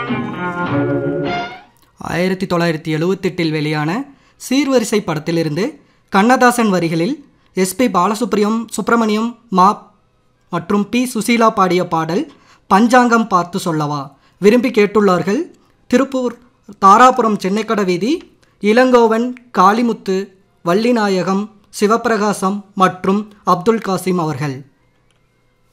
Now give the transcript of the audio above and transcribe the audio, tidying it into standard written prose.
1978 வெளியான சீர்வரிசை படத்திலிருந்து கண்ணதாசன் வரிகளில் எஸ்பி பாலசுப்ரமணியம் மற்றும் பி சுசீலா பாடிய பாடல் பஞ்சாங்கம் பார்த்து சொல்லவா விரும்பி கேட்டுள்ளார்கள் திருப்பூர் தாராபுரம் சென்னைக்கட வீதி இளங்கோவன், காளிமுத்து, வள்ளிநாயகம், சிவப்பிரகாசம் மற்றும் அப்துல் காசிம் அவர்கள்.